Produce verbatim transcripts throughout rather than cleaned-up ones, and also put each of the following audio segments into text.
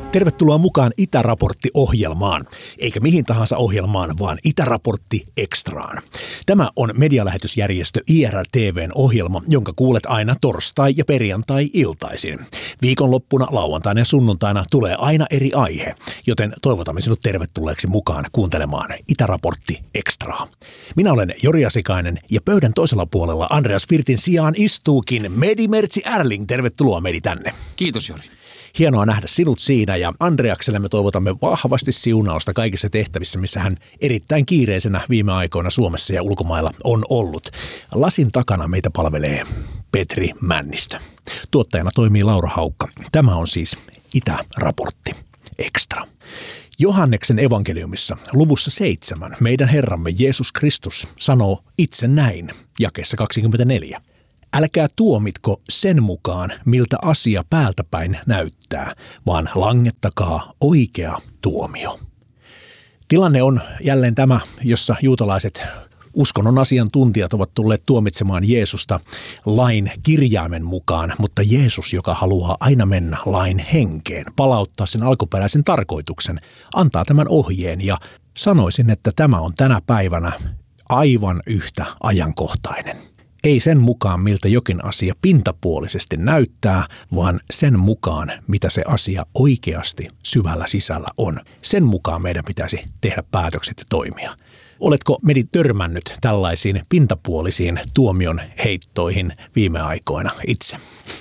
Tervetuloa mukaan Itäraportti-ohjelmaan, eikä mihin tahansa ohjelmaan, vaan Itäraportti Extraan. Tämä on medialähetysjärjestö I R L T V:n ohjelma, jonka kuulet aina torstai- ja perjantai-iltaisin. Viikonloppuna, lauantaina ja sunnuntaina tulee aina eri aihe, joten toivotamme sinut tervetulleeksi mukaan kuuntelemaan Itäraportti Extraa. Minä olen Jori Asikainen ja pöydän toisella puolella Andreas Virtin sijaan istuukin Medi Mertsi Erling. Tervetuloa Medi tänne. Kiitos Jori. Hienoa nähdä sinut siinä ja Andreakselle me toivotamme vahvasti siunausta kaikissa tehtävissä, missä hän erittäin kiireisenä viime aikoina Suomessa ja ulkomailla on ollut. Lasin takana meitä palvelee Petri Männistö. Tuottajana toimii Laura Haukka. Tämä on siis Itäraportti Extra. Johanneksen evankeliumissa luvussa seitsemän meidän Herramme Jeesus Kristus sanoo itse näin, jakeessa kaksikymmentäneljä. Älkää tuomitko sen mukaan, miltä asia päältäpäin näyttää, vaan langettakaa oikea tuomio. Tilanne on jälleen tämä, jossa juutalaiset uskonnon asiantuntijat ovat tulleet tuomitsemaan Jeesusta lain kirjaimen mukaan, mutta Jeesus, joka haluaa aina mennä lain henkeen, palauttaa sen alkuperäisen tarkoituksen, antaa tämän ohjeen ja sanoisin, että tämä on tänä päivänä aivan yhtä ajankohtainen. Ei sen mukaan, miltä jokin asia pintapuolisesti näyttää, vaan sen mukaan, mitä se asia oikeasti syvällä sisällä on. Sen mukaan meidän pitäisi tehdä päätökset ja toimia. Oletko Medi törmännyt tällaisiin pintapuolisiin tuomion heittoihin viime aikoina itse?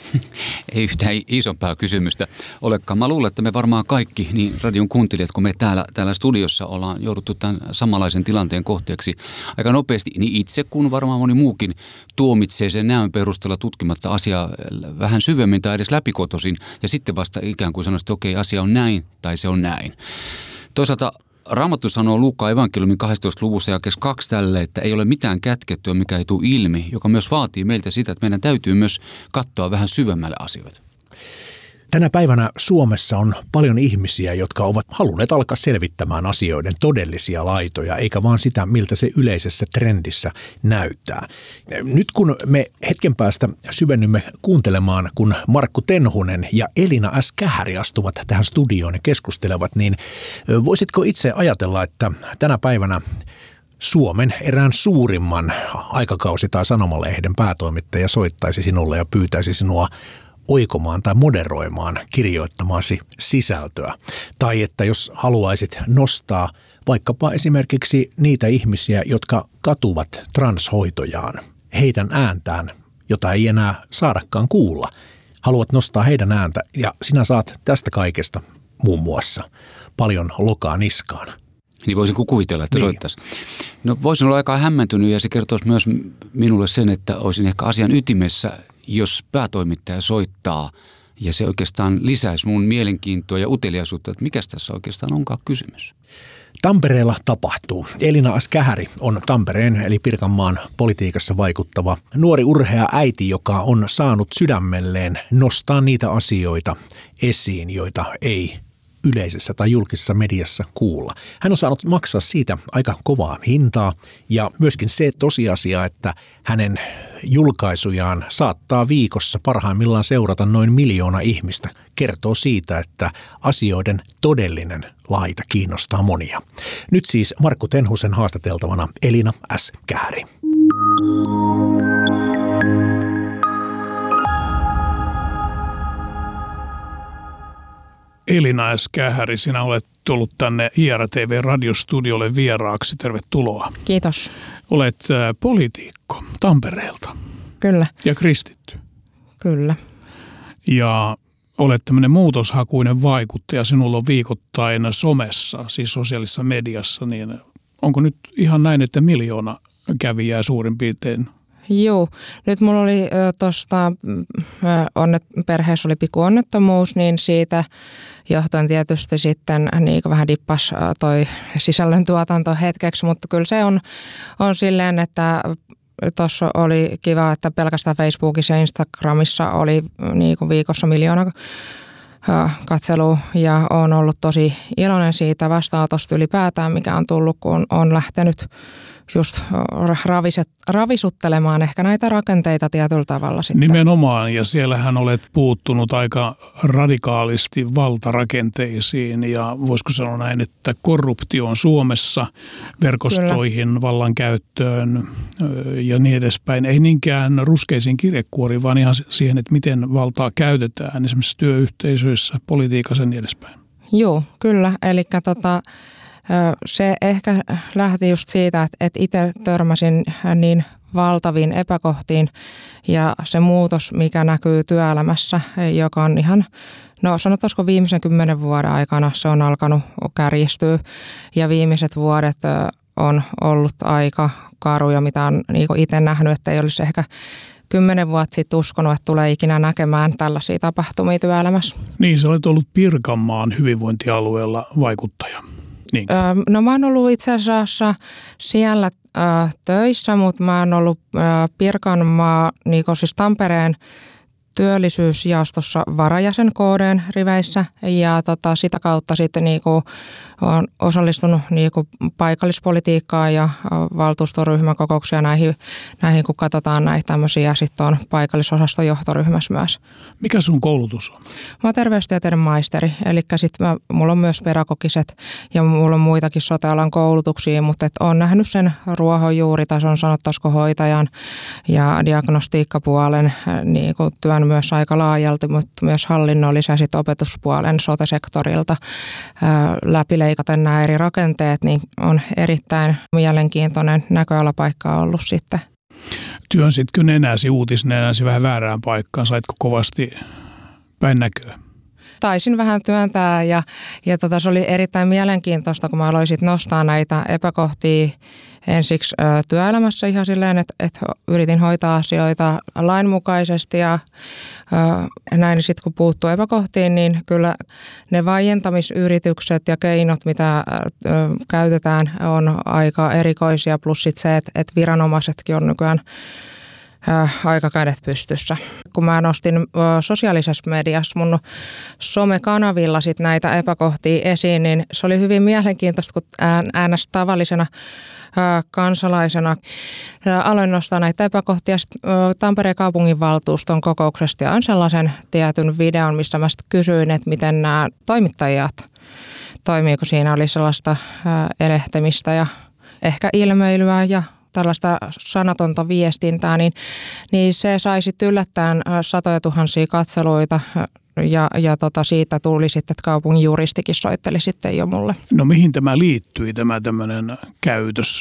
Ei yhtään isompaa kysymystä olekaan. Mä luulen, että me varmaan kaikki, niin radion kuuntelijat, kun me täällä, täällä studiossa ollaan jouduttu tämän samanlaisen tilanteen kohteeksi aika nopeasti, niin itse kun varmaan moni muukin tuomitsee sen näön perusteella tutkimatta asiaa vähän syvemmin tai edes läpikotoisin ja sitten vasta ikään kuin sanoisi, että okei, asia on näin tai se on näin. Toisaalta Raamattu sanoo Luukkaan evankeliumin kahdestoista luvussa jakeessa kaksi tälle, että ei ole mitään kätkettyä, mikä ei tule ilmi, joka myös vaatii meiltä sitä, että meidän täytyy myös katsoa vähän syvemmälle asioita. Tänä päivänä Suomessa on paljon ihmisiä, jotka ovat halunneet alkaa selvittämään asioiden todellisia laitoja, eikä vaan sitä, miltä se yleisessä trendissä näyttää. Nyt kun me hetken päästä syvennymme kuuntelemaan, kun Markku Tenhunen ja Elina S. Kähäri astuvat tähän studioon ja keskustelevat, niin voisitko itse ajatella, että tänä päivänä Suomen erään suurimman aikakausi- tai sanomalehden päätoimittaja soittaisi sinulle ja pyytäisi sinua oikomaan tai moderoimaan kirjoittamaasi sisältöä. Tai että jos haluaisit nostaa vaikkapa esimerkiksi niitä ihmisiä, jotka katuvat transhoitojaan, heidän ääntään, jota ei enää saadakaan kuulla. Haluat nostaa heidän ääntä ja sinä saat tästä kaikesta muun muassa paljon lokaa niskaan. Niin voisin kuvitella, että niin soittaisi. No voisin olla aika hämmentynyt ja se kertoisi myös minulle sen, että olisin ehkä asian ytimessä, jos päätoimittaja soittaa ja se oikeastaan lisäisi mun mielenkiintoa ja uteliaisuutta, että mikäs tässä oikeastaan onkaan kysymys. Tampereella tapahtuu. Elina S. Kähäri on Tampereen eli Pirkanmaan politiikassa vaikuttava nuori urhea äiti, joka on saanut sydämelleen nostaa niitä asioita esiin, joita ei yleisessä tai julkisessa mediassa kuulla. Hän on saanut maksaa siitä aika kovaa hintaa ja myöskin se tosiasia, että hänen julkaisujaan saattaa viikossa parhaimmillaan seurata noin miljoona ihmistä, kertoo siitä, että asioiden todellinen laita kiinnostaa monia. Nyt siis Markku Tenhusen haastateltavana Elina S. Kähäri. Elina S. Kähäri, sinä olet tullut tänne I R T V-radiostudiolle vieraaksi. Tervetuloa. Kiitos. Olet ä, poliitikko Tampereelta. Kyllä. Ja kristitty. Kyllä. Ja olet tämmöinen muutoshakuinen vaikuttaja. Sinulla on viikoittain somessa, siis sosiaalisessa mediassa. Niin onko nyt ihan näin, että miljoona kävijää suurin piirtein? Joo. Nyt mulla oli tuosta, perheessä oli pikku onnettomuus, niin siitä johtuen tietysti sitten niin vähän dippas toi sisällöntuotanto hetkeksi, mutta kyllä se on, on silleen, että tuossa oli kiva, että pelkästään Facebookissa ja Instagramissa oli niin kuin viikossa miljoona katselua ja olen ollut tosi iloinen siitä vastaanotosta ylipäätään, mikä on tullut, kun on lähtenyt just raviset, ravisuttelemaan ehkä näitä rakenteita tietyllä tavalla sitten. Nimenomaan, ja siellähän olet puuttunut aika radikaalisti valtarakenteisiin, ja voisiko sanoa näin, että korruptio on Suomessa, verkostoihin, Kyllä. vallankäyttöön ja niin edespäin. Ei niinkään ruskeisiin kirjekuoriin, vaan ihan siihen, että miten valtaa käytetään esimerkiksi työyhteisöissä, politiikassa ja niin edespäin. Joo, kyllä. Eli tota, se ehkä lähti just siitä, että, että itse törmäsin niin valtaviin epäkohtiin ja se muutos, mikä näkyy työelämässä, joka on ihan, no sanotaanko viimeisen kymmenen vuoden aikana se on alkanut kärjistyä ja viimeiset vuodet on ollut aika karuja, mitä on niin itse nähnyt, että ei olisi ehkä kymmenen vuotta sitten uskonut, että tulee ikinä näkemään tällaisia tapahtumia työelämässä. Niin, sä olet ollut Pirkanmaan hyvinvointialueella vaikuttaja. Niin. Öö, no mä oon ollut itse asiassa siellä ö, töissä, mutta mä oon ollut ö, Pirkanmaa, niin siis Tampereen työllisyysjaostossa varajäsen K D:n riveissä ja tota, sitä kautta sitten niinku olen osallistunut niinku paikallispolitiikkaan ja valtuustoryhmäkokouksia näihin, näihin, kun katsotaan näitä tämmöisiä. Sitten on paikallisosaston johtoryhmässä myös. Mikä sun koulutus on? Mä oon terveystieteiden maisteri, eli sitten mulla on myös pedagogiset ja mulla on muitakin sote-alan koulutuksia, mutta et olen nähnyt sen ruohonjuuritason, sanottaisiko hoitajan ja diagnostiikkapuolen niin kuin työn myös aika laajalti, mutta myös hallinnollisen ja sitten opetuspuolen sote-sektorilta ää, läpileikaten nämä eri rakenteet, niin on erittäin mielenkiintoinen näköalapaikka ollut sitten. Työnsitkö nenäsi, uutisnenäsi vähän väärään paikkaan? Saitko kovasti päin näköä? Taisin vähän työntää ja, ja tota, se oli erittäin mielenkiintoista, kun mä aloin sit nostaa näitä epäkohtia ensiksi ö, työelämässä ihan silleen, että, että yritin hoitaa asioita lainmukaisesti ja ö, näin sitten kun puuttuu epäkohtiin, niin kyllä ne vaientamisyritykset ja keinot, mitä ö, käytetään, on aika erikoisia, plus sit se, että, että viranomaisetkin on nykyään aika kädet pystyssä. Kun mä nostin sosiaalisessa mediassa mun somekanavilla sit näitä epäkohtia esiin, niin se oli hyvin mielenkiintoista, kun äänestä tavallisena kansalaisena aloin nostaa näitä epäkohtia Tampereen kaupunginvaltuuston kokouksesta ja on sellaisen tietyn videon, missä mä kysyin, että miten nämä toimittajat toimii, kun siinä oli sellaista erehtemistä ja ehkä ilmeilyä ja tällaista sanatonta viestintää, niin, niin se sai sitten yllättäen satoja tuhansia katseluita ja, ja tota siitä tuli sitten, että kaupungin juristikin soitteli sitten jo mulle. No mihin tämä liittyi, tämä tämmöinen käytös?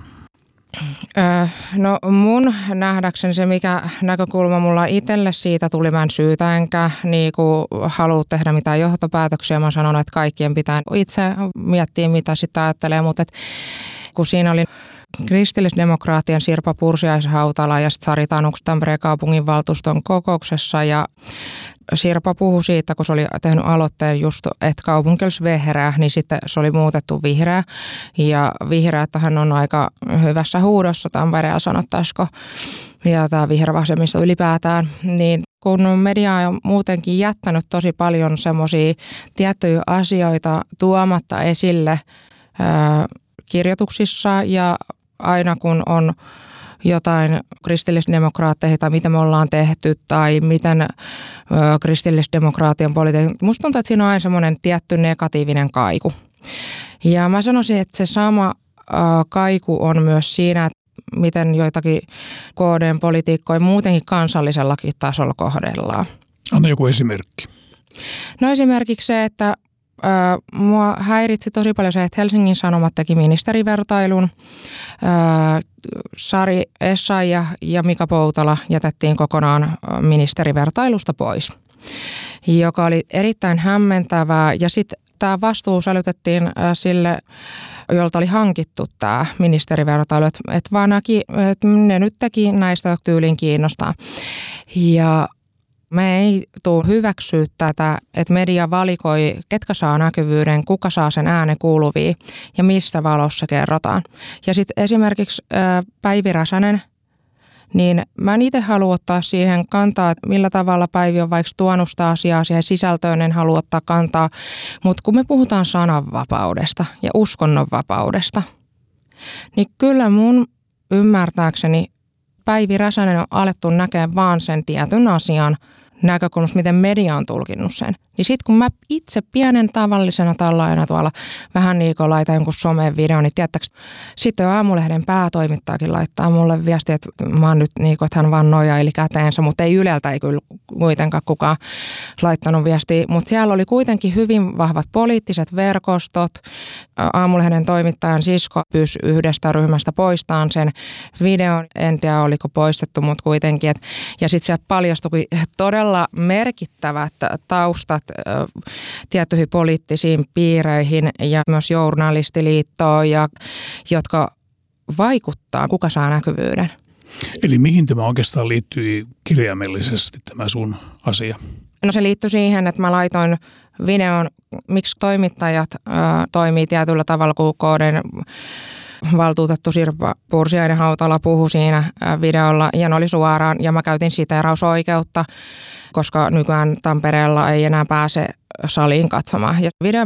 Öö, no mun nähdäkseni se, mikä näkökulma mulla itselle siitä tuli, mä en syytä enkä niin halua tehdä mitään johtopäätöksiä. Mä sanon, että kaikkien pitää itse miettiä, mitä sitä ajattelee, mutta et, kun siinä oli kristillisdemokraattien Sirpa Pursiaishautala ja sitten Sari Tanus Tampereen kaupunginvaltuuston kokouksessa ja Sirpa puhui siitä, kun se oli tehnyt aloitteen just, että kaupunki olisi vihreä, niin sitten se oli muutettu vihreä ja vihreä, että hän on aika hyvässä huudossa Tampereella sanottaisiko ja tämä vihervasemmisto ylipäätään, niin kun media on muutenkin jättänyt tosi paljon semmoisia tiettyjä asioita tuomatta esille ää, kirjoituksissa ja aina kun on jotain kristillisdemokraatteja tai mitä me ollaan tehty tai miten ö, kristillisdemokraattien politiikka. Musta tuntuu, että siinä on aina semmoinen tietty negatiivinen kaiku. Ja mä sanoisin, että se sama ö, kaiku on myös siinä, että miten joitakin K D:n politiikkoja muutenkin kansallisellakin tasolla kohdellaan. Anna joku esimerkki. No esimerkiksi se, että Öö, mua häiritsi tosi paljon se, että Helsingin Sanomat teki ministerivertailun. Öö, Sari Essayah ja Mika Poutala jätettiin kokonaan ministerivertailusta pois, joka oli erittäin hämmentävää. Ja sitten tämä vastuu sälytettiin sille, jolta oli hankittu tämä ministerivertailu, että et vaan näki, että ne nyt teki näistä tyylin kiinnostaa. Ja me ei tule hyväksyä tätä, että media valikoi, ketkä saa näkyvyyden, kuka saa sen äänen kuuluviin ja mistä valossa kerrotaan. Ja sitten esimerkiksi Päivi Räsänen, niin mä en itse halua ottaa siihen kantaa, että millä tavalla Päivi on vaikka tuonut sitä asiaa siihen sisältöön, en halua ottaa kantaa. Mutta kun me puhutaan sananvapaudesta ja uskonnonvapaudesta, niin kyllä mun ymmärtääkseni Päivi Räsänen on alettu näkemään vaan sen tietyn asian näkökulmasta, miten media on tulkinnut sen. Niin sit kun mä itse pienen tavallisena tällaina tuolla vähän niin kuin laitan jonkun someen videon, niin tiedättekö, sitten Aamulehden päätoimittajakin laittaa mulle viestiä, että mä oon nyt niin kuin, että hän vaan nojaili käteensä, mutta ei Yleltä ei kyllä kuitenkaan kukaan laittanut viestiä. Mutta siellä oli kuitenkin hyvin vahvat poliittiset verkostot. Aamulehden toimittajan sisko pyysi yhdestä ryhmästä poistamaan sen videon. En tiedä, oliko poistettu, mutta kuitenkin. Et, ja sitten sieltä paljastui todella merkittävät taustat tiettyihin poliittisiin piireihin ja myös journalistiliittoon, ja, jotka vaikuttaa, kuka saa näkyvyyden. Eli mihin tämä oikeastaan liittyy kirjaimellisesti tämä sun asia? No se liittyy siihen, että mä laitoin videon, miksi toimittajat ö, toimii tietyllä tavalla, kun K D:n valtuutettu Sirpa Pursiainen-Hautala puhui siinä videolla, ja ne oli suoraan, ja mä käytin siteerausoikeutta, koska nykyään Tampereella ei enää pääse saliin katsomaan. Ja video